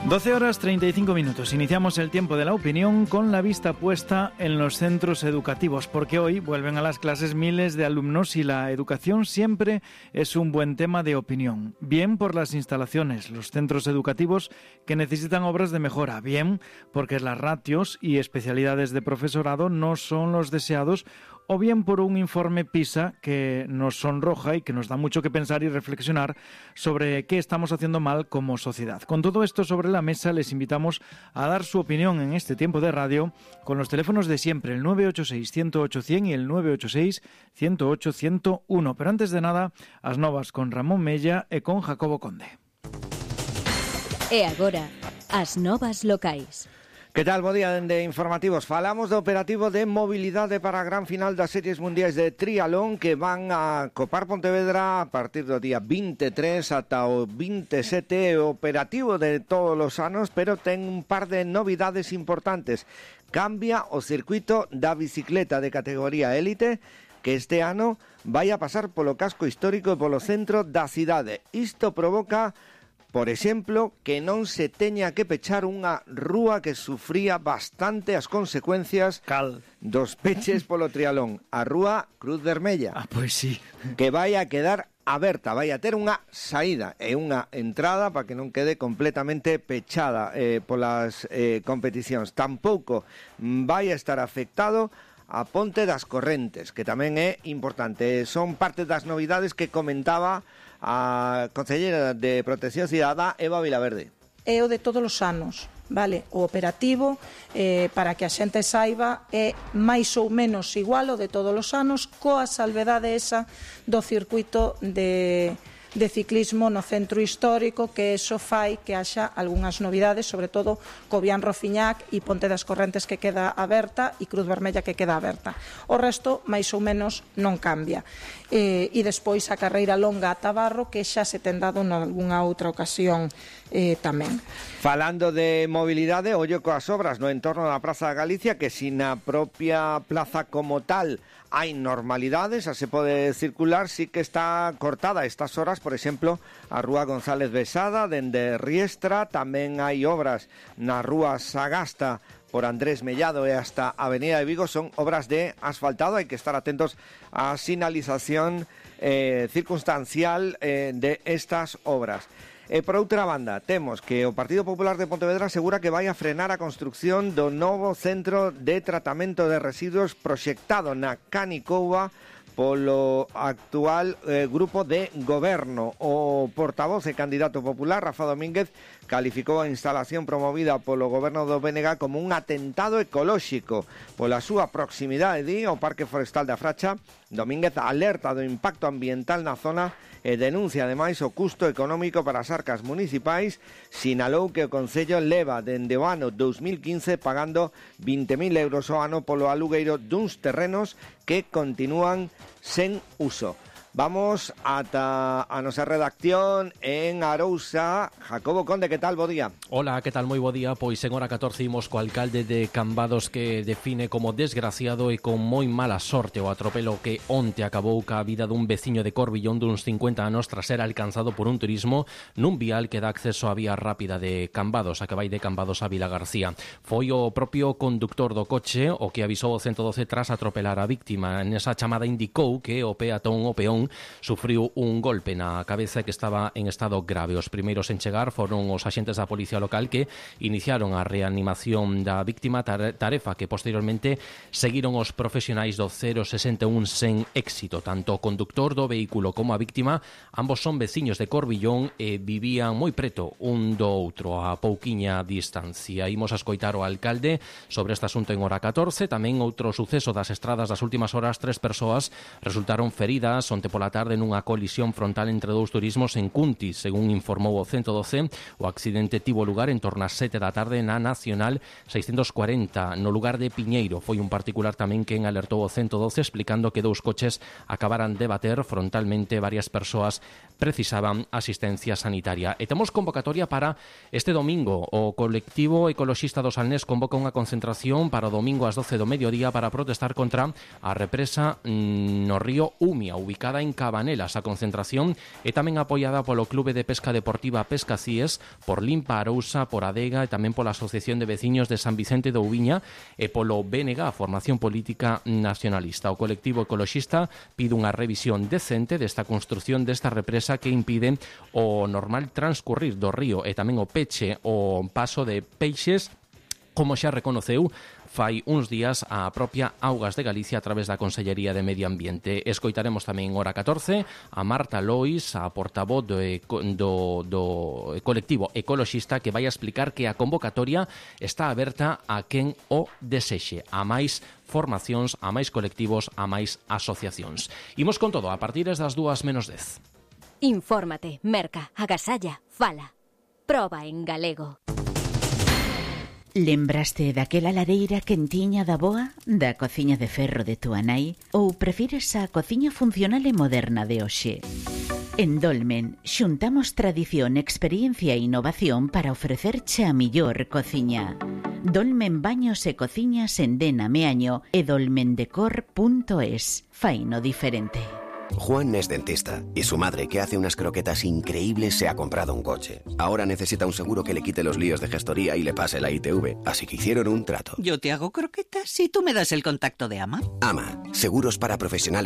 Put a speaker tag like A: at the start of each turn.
A: 12:35. Iniciamos el tiempo de la opinión con la vista puesta en los centros educativos, porque hoy vuelven a las clases miles de alumnos y la educación siempre es un buen tema de opinión. Bien por las instalaciones, los centros educativos que necesitan obras de mejora, bien porque las ratios y especialidades de profesorado no son los deseados, o bien por un informe PISA que nos sonroja y que nos da mucho que pensar y reflexionar sobre qué estamos haciendo mal como sociedad. Con todo esto sobre la mesa, les invitamos a dar su opinión en este tiempo de radio con los teléfonos de siempre, el 986-108-100 y el 986-108-101. Pero antes de nada, as novas con Ramón Mella e con Jacobo Conde.
B: E agora, as novas locais.
C: Que tal? Bo día dende Informativos. Falamos do operativo de mobilidade para a gran final das series mundiais de triatlón que van a copar Pontevedra a partir do día 23 ata o 27, operativo de todos os anos, pero ten un par de novidades importantes. Cambia o circuito da bicicleta de categoría élite, que este ano vai a pasar polo casco histórico e polo centro da cidade. Isto provoca, por exemplo, que non se teña que pechar unha rúa que sufría bastante as consecuencias dos peches polo triatlón. A rúa Cruz Vermella.
A: Pois sí.
C: Que vai a quedar aberta, vai a ter unha saída e unha entrada para que non quede completamente pechada polas competicións. Tampouco vai a estar afectado a Ponte das Correntes, que tamén é importante. Son parte das novidades que comentaba a conselleira de Protección Cidadá, Eva Vilaverde.
D: É o de todos os anos, vale? O operativo, para que a xente saiba, é máis ou menos igual o de todos os anos, coa salvedade esa do circuito de ciclismo no centro histórico, que eso fai que haxa algunhas novidades, sobre todo Cobián Rofiñac e Ponte das Correntes, que queda aberta, e Cruz Vermella, que queda aberta. O resto, máis ou menos, non cambia. E despois a carreira longa a Tabarro, que xa se ten dado nalgúnha outra ocasión tamén.
C: Falando de mobilidade, ollo coas obras no entorno da Praza da Galicia, que sin a propia plaza como tal hai normalidades, xa se pode circular, sí que está cortada a estas horas, por exemplo, a Rúa González Besada, dende Riestra, tamén hai obras na Rúa Sagasta por Andrés Mellado e hasta Avenida de Vigo, son obras de asfaltado, hai que estar atentos á sinalización circunstancial de estas obras. E por outra banda, temos que o Partido Popular de Pontevedra asegura que vai a frenar a construción do novo centro de tratamento de residuos proxectado na Canicouba polo actual grupo de goberno. O portavoz e candidato popular, Rafa Domínguez, calificou a instalación promovida polo goberno do BNG como un atentado ecolóxico pola súa proximidade ao Parque Forestal da Fracha. Domínguez alerta do impacto ambiental na zona e denuncia ademais o custo económico para as arcas municipais. Sinalou que o Concello leva dende o ano 2015 pagando 20.000 euros ao ano polo alugueiro duns terrenos que continúan sen uso. Vamos ata a nosa redacción en Arousa. Jacobo Conde, que tal? Bo día.
E: Hola, que tal? Moi bo día. Pois en hora 14 imos co alcalde de Cambados, que define como desgraciado e con moi mala sorte o atropelo que onte acabou ca vida dun veciño de Corbillón duns 50 anos tras ser alcanzado por un turismo nun vial que dá acceso á vía rápida de Cambados, a que vai de Cambados a Vila García. Foi o propio conductor do coche o que avisou o 112 tras atropelar a víctima. Nesa chamada indicou que o peón sufriu un golpe na cabeza que estaba en estado grave. Os primeiros en chegar foron os axentes da policía local que iniciaron a reanimación da víctima, tarefa que posteriormente seguiron os profesionais do 061 sen éxito. Tanto o conductor do vehículo como a víctima, ambos son veciños de Corbillón e vivían moi preto un do outro, a pouquiña distancia. Imos a escoitar o alcalde sobre este asunto en hora 14. Tamén outro suceso das estradas das últimas horas: 3 persoas resultaron feridas onte pola tarde nunha colisión frontal entre dous turismos en Cuntis. Según informou o 112, o accidente tivo lugar en torno ás 7 da tarde na Nacional 640, no lugar de Piñeiro. Foi un particular tamén quen alertou o 112, explicando que dous coches acabaran de bater frontalmente. Varias persoas precisaban asistencia sanitaria. E temos convocatoria para este domingo. O colectivo ecoloxista do Salnés convoca unha concentración para o domingo ás 12 do mediodía para protestar contra a represa no río Umia, ubicada en Cabanelas. A concentración é tamén apoiada polo Clube de Pesca Deportiva Pesca Cies, por Limpa Arousa, por Adega e tamén pola Asociación de Veciños de San Vicente de Ouviña e polo BNG, a Formación Política Nacionalista. O colectivo ecoloxista pide unha revisión decente desta construción desta represa que impide o normal transcurrir do río e tamén o peche o paso de peixes, como xa reconoceu fai uns días a propia Augas de Galicia a través da Consellería de Medio Ambiente. Escoitaremos tamén hora 14 a Marta Lois, a portavoz do colectivo ecoloxista, que vai a explicar que a convocatoria está aberta a quen o desexe, a máis formacións, a máis colectivos, a máis asociacións. Imos con todo a partir das 2:10.
B: Infórmate, merca, agasalla, fala. Proba en galego.
F: Lembraste daquela lareira quentiña da boa, da cociña de ferro de túa nai, ou prefires a cociña funcional e moderna de hoxe? En Dolmen xuntamos tradición, experiencia e innovación para ofrecerche a millor cociña. Dolmen Baños e Cociñas en Dena Meaño e dolmendecor.es. Faino diferente.
G: Juan es dentista y su madre, que hace unas croquetas increíbles, se ha comprado un coche. Ahora necesita un seguro que le quite los líos de gestoría y le pase la ITV, así que hicieron un trato.
H: Yo te hago croquetas y tú me das el contacto de AMA.
G: AMA, seguros para profesionales.